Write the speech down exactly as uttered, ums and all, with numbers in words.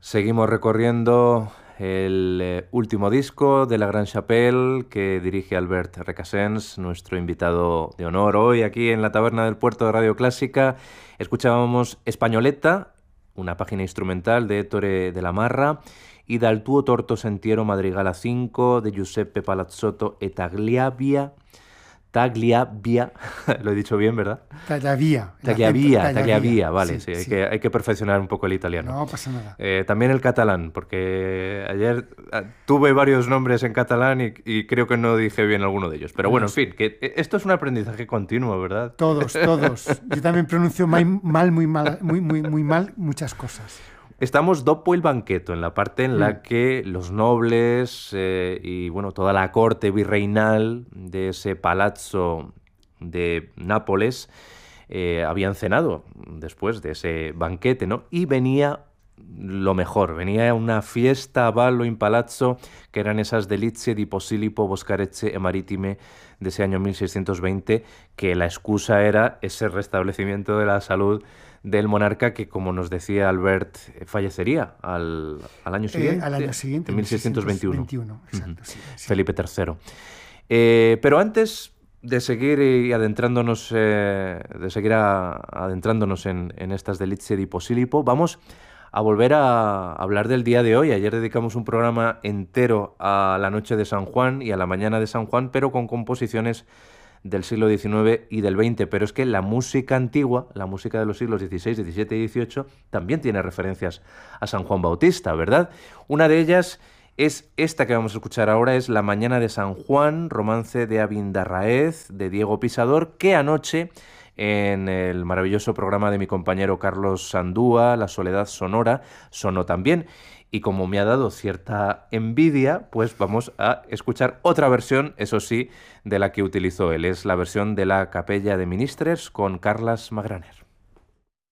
Seguimos recorriendo el eh, último disco de La Gran Chapelle que dirige Albert Recasens, nuestro invitado de honor hoy aquí en la Taberna del Puerto de Radio Clásica. Escuchábamos Españoletta, una página instrumental de Ettore de la Marra, y Dal tuo torto sentiero madrigala cinco de Giuseppe Palazzotto e Tagliavia. Tagliavia, lo he dicho bien, ¿verdad? Tagliavia. Tagliavia, Tagliavia, vale, sí, sí, sí, hay, sí. Que, hay que perfeccionar un poco el italiano. No pasa nada. Eh, también el catalán, porque ayer uh, tuve varios nombres en catalán y, y creo que no dije bien alguno de ellos. Pero bueno, en fin, que esto es un aprendizaje continuo, ¿verdad? Todos, todos. Yo también pronuncio mal, mal muy mal, muy, muy, muy mal muchas cosas. Estamos dopo il banchetto, en la parte en la que los nobles eh, y bueno, toda la corte virreinal de ese palazzo de Nápoles eh, habían cenado después de ese banquete, ¿no? Y venía lo mejor, venía una fiesta a ballo in palazzo, que eran esas delizie di Posillipo, Boscarecce e Maritime de ese año mil seiscientos veinte, que la excusa era ese restablecimiento de la salud del monarca que, como nos decía Albert, fallecería al, al año siguiente. Eh, al año siguiente, en mil seiscientos veintiuno. veintiuno, exacto, uh-huh. sí, sí. Felipe tercero. Eh, pero antes de seguir y adentrándonos, eh, de seguir a, adentrándonos en, en estas delizie di Posillipo, vamos a volver a hablar del día de hoy. Ayer dedicamos un programa entero a la noche de San Juan y a la mañana de San Juan, pero con composiciones del siglo diecinueve y del veinte, pero es que la música antigua, la música de los siglos dieciséis, diecisiete y dieciocho, también tiene referencias a San Juan Bautista, ¿verdad? Una de ellas es esta que vamos a escuchar ahora, es La Mañana de San Juan, romance de Abindarraez, de Diego Pisador, que anoche, en el maravilloso programa de mi compañero Carlos Sandúa, La Soledad Sonora, sonó también. Y como me ha dado cierta envidia, pues vamos a escuchar otra versión, eso sí, de la que utilizó él. Es la versión de la Capella de Ministres con Carles Magraner.